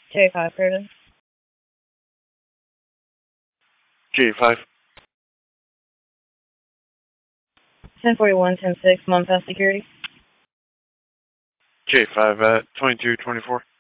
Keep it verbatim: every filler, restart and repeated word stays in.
J five, Curtis. J five. ten forty-one, ten six, Mountain Pass Security. J five at twenty-two twenty-four.